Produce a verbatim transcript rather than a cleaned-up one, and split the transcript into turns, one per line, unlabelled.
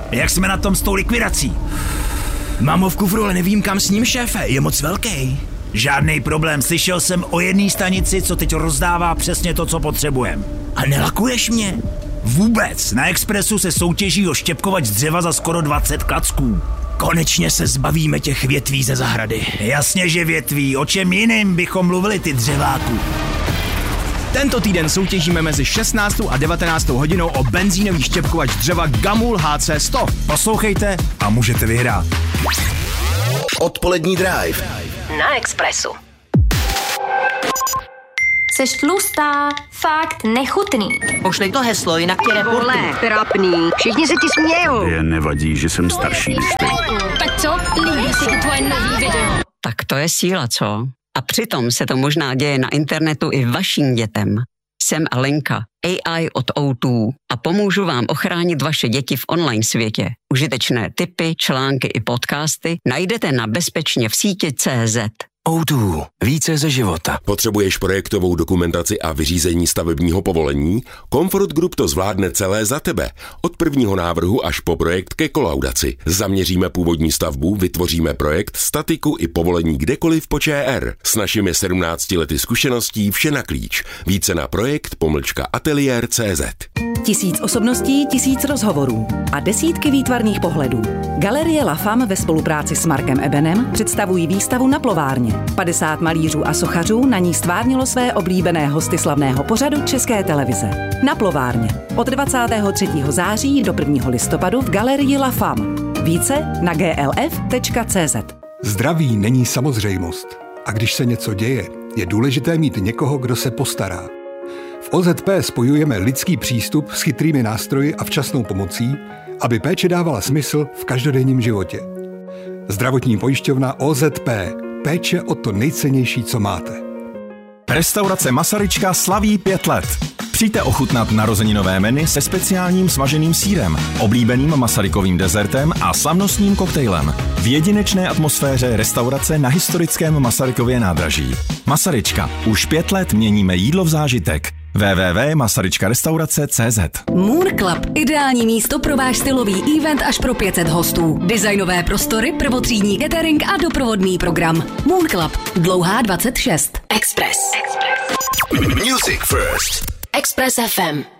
Jak jsme na tom s tou likvidací?
Mám ho v kufru, ale nevím kam s ním, šéfe, je moc velký.
Žádný problém, slyšel jsem o jedné stanici, co teď rozdává přesně to, co potřebujeme.
A nelakuješ mě?
Vůbec, na Expressu se soutěží o štěpkovač z dřeva za skoro dvacet klacků.
Konečně se zbavíme těch větví ze zahrady.
Jasně, že větví, o čem jiným bychom mluvili, ty dřeváku.
Tento týden soutěžíme mezi šestnáctou a devatenáctou hodinou o benzínový štěpkovač dřeva Gamul H C sto.
Poslouchejte a můžete vyhrát.
Odpolední drive
na Expressu. Seš tlustá, fakt nechutný.
Pošlej to heslo, jinak tě reportuju.
Vole, trapný, všichni se ti smějou.
Je nevadí, že jsem starší než ty.
Tak co? Líbí se ti tvoje nový video?
Tak to je síla, co? A přitom se to možná děje na internetu i vašim dětem. Jsem Alenka, A I od O dva a pomůžu vám ochránit vaše děti v online světě. Užitečné tipy, články i podcasty najdete na bezpečně v síti tečka cé zet.
O dva. Více ze života. Potřebuješ projektovou dokumentaci a vyřízení stavebního povolení? Comfort Group to zvládne celé za tebe. Od prvního návrhu až po projekt ke kolaudaci. Zaměříme původní stavbu, vytvoříme projekt, statiku i povolení kdekoliv po Č R. S našimi sedmnácti lety zkušeností vše na klíč. Více na projekt pomlčka ateliér tečka cé zet.
Tisíc osobností, tisíc rozhovorů a desítky výtvarných pohledů. Galerie La Femme ve spolupráci s Markem Ebenem představují výstavu Na plovárně. padesát malířů a sochařů na ní stvárnilo své oblíbené hosty slavného pořadu České televize. Na plovárně. Od dvacátého třetího září do prvního listopadu v Galerii La Femme. Více na g l f tečka cé zet.
Zdraví není samozřejmost. A když se něco děje, je důležité mít někoho, kdo se postará. V O Z P spojujeme lidský přístup s chytrými nástroji a včasnou pomocí, aby péče dávala smysl v každodenním životě. Zdravotní pojišťovna O Z P. Péče o to nejcennější, co máte.
Restaurace Masaryčka slaví pět let. Přijďte ochutnat narozeninové menu se speciálním smaženým sýrem, oblíbeným Masarykovým dezertem a slavnostním koktejlem. V jedinečné atmosféře restaurace na historickém Masarykově nádraží. Masaryčka. Už pět let měníme jídlo v zážitek. w w w tečka masaryčka restaurace tečka cé zet.
Moon Club. Ideální místo pro váš stylový event až pro pět set hostů. Designové prostory, prvotřídní catering a doprovodný program. Moon Club. Dlouhá dvacet šest.
Express.
Music First.
Express F M.